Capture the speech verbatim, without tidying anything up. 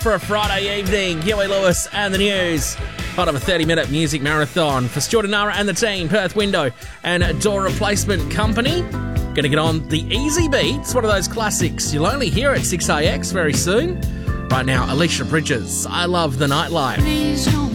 For a Friday evening, Huey Lewis and the News. Part of a thirty-minute music marathon for Stuart and Nara and the team, Perth Window and Door Replacement Company. Going to get on the Easy Beats, one of those classics you'll only hear at six A X very soon. Right now, Alicia Bridges, I Love the Nightlife.